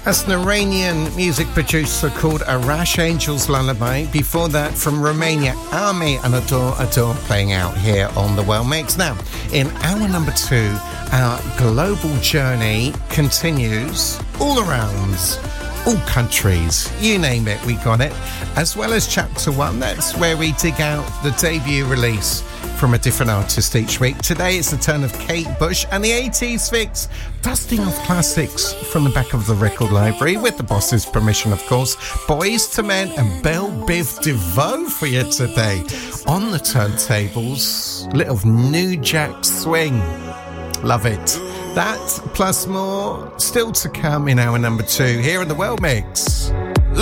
That's an Iranian music producer called Arash Angel's Lullaby. Before that, from Romania, Army and Adore Adore playing out here on the Well Mix. Now, in hour number 2, our global journey continues all around, all countries, you name it, we got it. As well as chapter 1, that's where we dig out the debut release from a different artist each week. Today it's the turn of Kate Bush and the 80s Fix, dusting off classics from the back of the record library, with the boss's permission, of course. Boys II Men and Belle Biv DeVoe for you today. On the turntables, little New Jack Swing. Love it. That plus more still to come in hour number 2 here in the Well Mix.